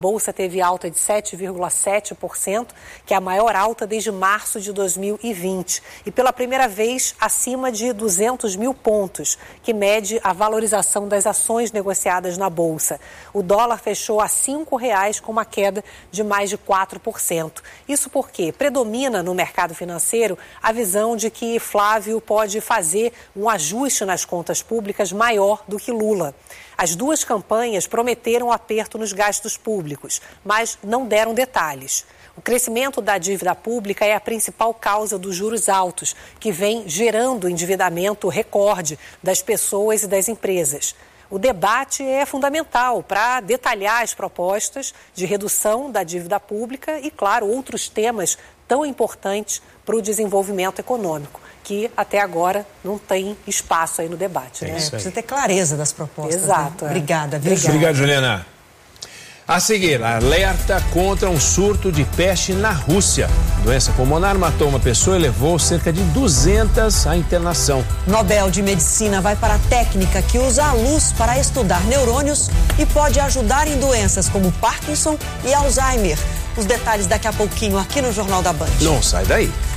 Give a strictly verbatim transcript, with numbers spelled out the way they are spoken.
A Bolsa teve alta de sete vírgula sete por cento, que é a maior alta desde março de dois mil e vinte. E pela primeira vez acima de duzentos mil pontos, que mede a valorização das ações negociadas na Bolsa. O dólar fechou a cinco reais com uma queda de mais de quatro por cento. Isso porque predomina no mercado financeiro a visão de que Flávio pode fazer um ajuste nas contas públicas maior do que Lula. As duas campanhas prometeram aperto nos gastos públicos, mas não deram detalhes. O crescimento da dívida pública é a principal causa dos juros altos, que vem gerando endividamento recorde das pessoas e das empresas. O debate é fundamental para detalhar as propostas de redução da dívida pública e, claro, outros temas tão importantes para o desenvolvimento econômico, que até agora não tem espaço aí no debate. Né? É, precisa ter clareza das propostas. Exato. Né? Obrigada, viu? Obrigado. Obrigado, Juliana. A seguir, alerta contra um surto de peste na Rússia. A doença pulmonar matou uma pessoa e levou cerca de duzentas à internação. Nobel de Medicina vai para a técnica que usa a luz para estudar neurônios e pode ajudar em doenças como Parkinson e Alzheimer. Os detalhes daqui a pouquinho aqui no Jornal da Band. Não sai daí.